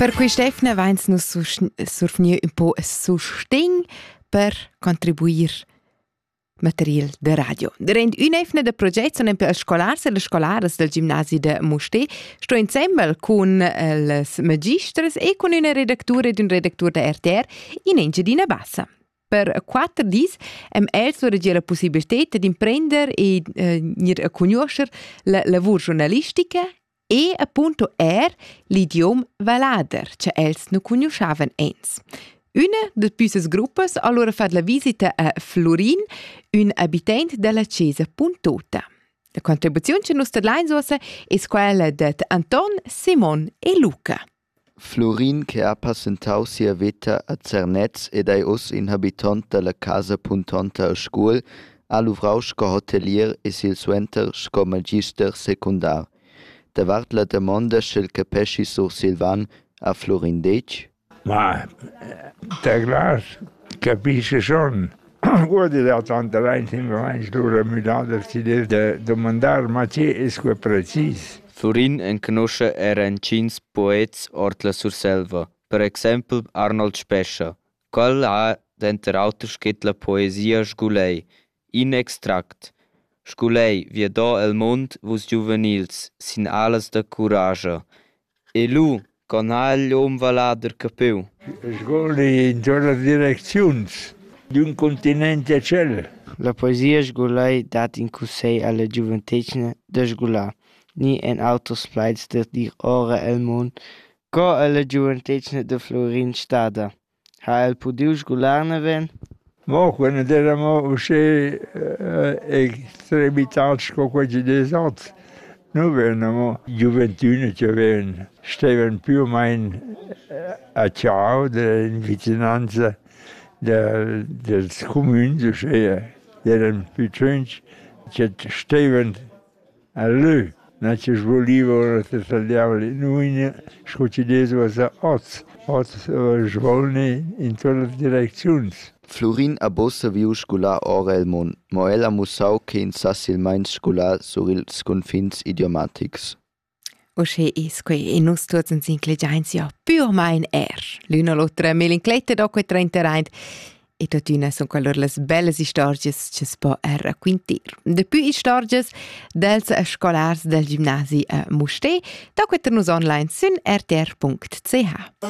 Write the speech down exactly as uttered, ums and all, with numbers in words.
Per quei Stefna vains nus surfnir un po' sustegn per contribuir material de radio. Durant un'efna de proget sono per scolars e le scolares del gimnasi de Mustér sto insieme con les magistras e con una redactura ed un redactur de R T R in Engiadina Bassa. Per quattro dis hem els vorrà la possibilitat di imprender e uh, a conoscer la lavur giornalistica e appunto er l'idiom valader, che els non conosciavan ens. Una de piuses gruppas allora fa la visita a Florin, un abitant della Chiesa Puntota. La contribuzione che nostra leinsosa è quella di Anton, Simon e Luca. Florin, che ha passentau sia vita a Cernez ed è os inhabitant della casa Puntonta a scuol, ha luvrau sco hotelier e sil suenter sco magister secundar. Davart la domanda schel capesci sur Silvan a Florin Dec. Ma da clar, capisce schon. Guardi da tanta gente in vain slura müdader si de domandar, ma c'è esque precis. Florin en conosce era en cins poets ort la Surselva, per exempel Arnold Spescha. Qual ha denter autos ket la poesia Sgulei, in extract. Sgulei, via do el mond vus juvenils, sin alas da coraja. E lu, con ha gli om valader capiu. Sgulei in tutte le direzioni, d'un continente a cel. La poesia Sgulei dat in cusei alla giuventecina da Sgulà. Ni en autos plaids der dir ora el mond, co alla giuventecina de Florin stada. Ha el pudiu Sgularne ven? Ma quando eravamo uscì extremitats con quei desot, noi venivamo gioventuni che venivano, stavano più o meno a ciao in vicinanza del, del comune, cioè erano più trenci che stavano a lui. Non ci svolivano le tagliavole, noi scocidesimo a oz, oz svolni in tutte le direzioni. Florin a bossa viu scular ora el mon, mo el ha mussau che in sassil mains scular sur ils confins idiomatics. Osce is quei e nus tuots ens inclegiains ja più o mein er. L'una l'altra melincletta da quei trentareint e totuna son quellor las bellas istorgias che spo er a quintir. De più istorgias dels scolars del gimnasi a Mustér, da quei nus online sun r t r punct c h.